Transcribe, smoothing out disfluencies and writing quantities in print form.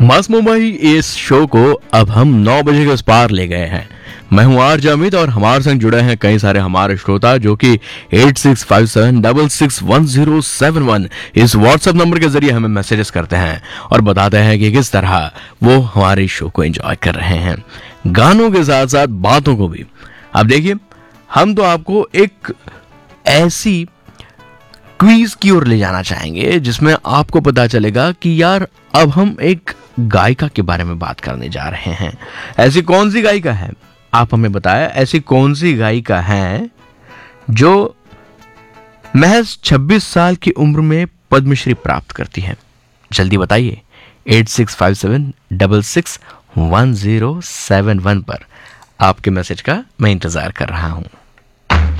मस्त मुंबई इस शो को अब हम 9 बजे के उस पार ले गए हैं। मैं हूं आरजे अमित और हमारे संग जुड़े हैं कई सारे हमारे श्रोता जो कि 8657661071 इस व्हाट्सएप नंबर के जरिए हमें मैसेजेस करते हैं और बताते हैं कि किस तरह वो हमारे शो को एंजॉय कर रहे हैं, गानों के साथ साथ बातों को भी। अब देखिए, हम तो आपको एक ऐसी क्विज की ओर ले जाना चाहेंगे जिसमें आपको पता चलेगा कि यार अब हम एक गायिका के बारे में बात करने जा रहे हैं। ऐसी कौन सी गायिका है, आप हमें बताया, ऐसी कौन सी गायिका है जो महज 26 साल की उम्र में पद्मश्री प्राप्त करती है? जल्दी बताइए 8657661071 पर। आपके मैसेज का मैं इंतजार कर रहा हूं।